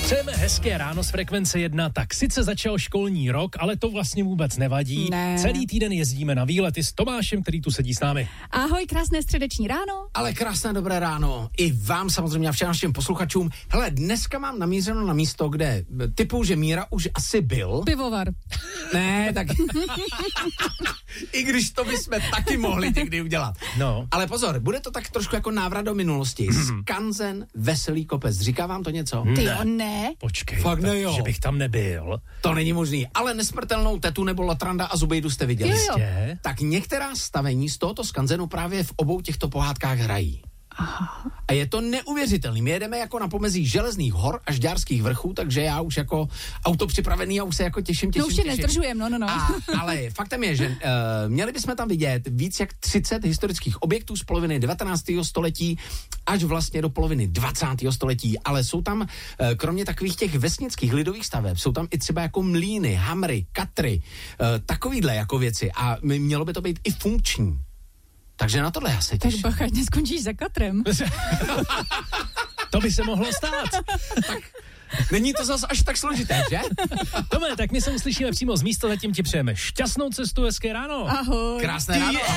Přejeme hezké ráno z Frekvence 1. Tak sice začal školní rok, ale to vlastně vůbec nevadí. Ne. Celý týden jezdíme na výlety s Tomášem, který tu sedí s námi. Ahoj, krásné středeční ráno. Ale krásné dobré ráno. I vám samozřejmě a všem našim posluchačům. Hele, dneska mám namířeno na místo, kde typu, že Míra už asi byl. Pivovar. Ne, tak... I když to bychom taky mohli někdy udělat. No. Ale pozor, bude to tak trošku jako návrat do minulosti. Skanzen, Veselý kopec. Říká vám to něco? Ty jo, ne. Počkej, Fakt ne, jo. že bych tam nebyl. To není možný. Ale Nesmrtelnou tetu nebo Latranda a Zubejdu jste viděli. Jo. Jistě. Tak některá stavení z tohoto skanzenu právě v obou těchto pohádkách hrají. Aha. A je to neuvěřitelný. My jedeme jako na pomezí Železných hor a Žďárských vrchů, takže já už jako auto připravený a už se jako těším. No už je nezdržujem, no. Ale faktem je, že měli bychom tam vidět víc jak 30 historických objektů z poloviny 19. století až vlastně do poloviny 20. století, ale jsou tam kromě takových těch vesnických lidových staveb, jsou tam i třeba jako mlýny, hamry, katry, takovýhle jako věci a mělo by to být i funkční. Takže na tohle já se těším. Tak bacha, neskončíš za katrem. To by se mohlo stát. Tak není to zas až tak složité, že? Tome, tak my se uslyšíme přímo z místa, zatím ti přejeme šťastnou cestu, hezké ráno. Ahoj. Krásné ráno.